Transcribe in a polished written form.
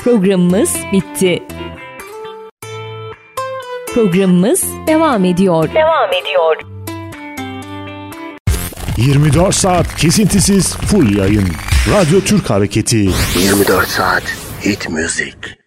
Programımız bitti. Programımız devam ediyor. 24 saat kesintisiz full yayın. Radyo Türk Hareketi. 24 saat hit müzik.